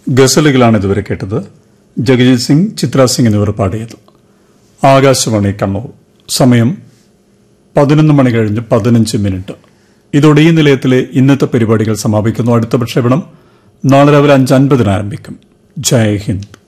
ഗസലുകളാണ് ഇതുവരെ കേട്ടത്. ജഗജിത് സിംഗ്, ചിത്ര സിംഗ് എന്നിവർ പാടിയത്. ആകാശവാണി കണ്ണൂർ. സമയം 11 മണി കഴിഞ്ഞ് 15 മിനിറ്റ്. ഇതോടെ ഈ നിലയത്തിലെ ഇന്നത്തെ പരിപാടികൾ സമാപിക്കുന്നു. അടുത്ത പ്രക്ഷേപണം നാളെ രാവിലെ 5:50 ആരംഭിക്കും. ജയ് ഹിന്ദ്.